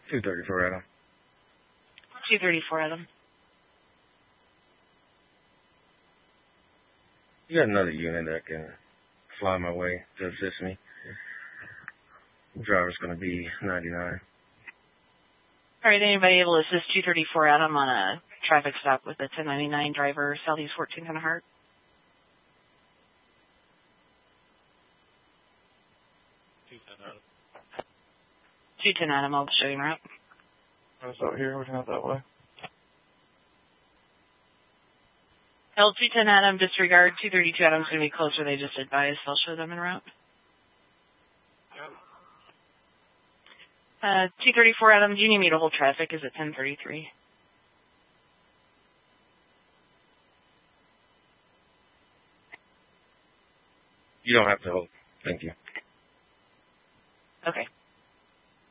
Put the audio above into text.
234 Adam. 234 Adam. You got another unit that can fly my way to assist me. The driver's going to be 99. All right, anybody able to assist 234 Adam on a traffic stop with a 1099 driver, Southeast 14th and Hart? 210 Adam, I'll show you route. That's out here, we're out that way. L210 Adam, disregard. 232 Adam's going to be closer, they just advised. I'll show them en route. 234 Adam, do you need me to hold traffic? Is it 1033? You don't have to hold. Thank you. Okay.